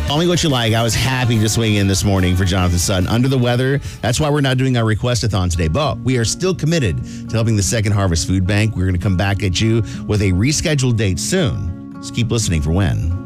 Call me what you like. I was happy to swing in this morning for Jonathan Sutton. Under the weather. That's why we're not doing our request-a-thon today. But we are still committed to helping the Second Harvest Food Bank. We're going to come back at you with a rescheduled date soon. Just keep listening for when.